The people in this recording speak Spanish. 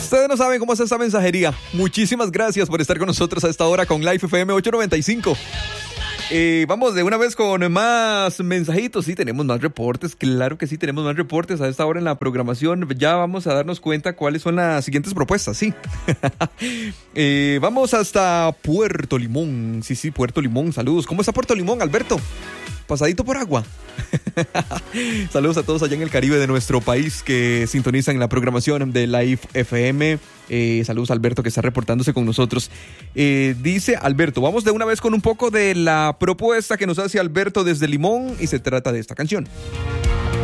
Ustedes no saben cómo es esta mensajería. Muchísimas gracias por estar con nosotros a esta hora con Life FM 895. Vamos de una vez con más mensajitos. Sí, tenemos más reportes. Claro que sí, tenemos más reportes a esta hora en la programación. Ya vamos a darnos cuenta cuáles son las siguientes propuestas, sí. Vamos hasta Puerto Limón. Sí, Puerto Limón. Saludos. ¿Cómo está Puerto Limón, Alberto? Pasadito por agua. Saludos a todos allá en el Caribe de nuestro país que sintonizan la programación de Life FM. Saludos a Alberto que está reportándose con nosotros. Dice Alberto, vamos de una vez con un poco de la propuesta que nos hace Alberto desde Limón y se trata de esta canción.